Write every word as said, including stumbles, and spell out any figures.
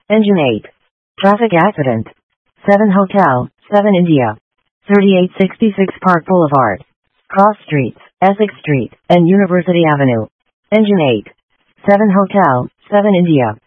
Engine eight. Traffic accident. seven Hotel, seven India. thirty-eight sixty-six Park Boulevard. Cross Streets, Essex Street, and University Avenue. Engine eight. seven Hotel, seven India.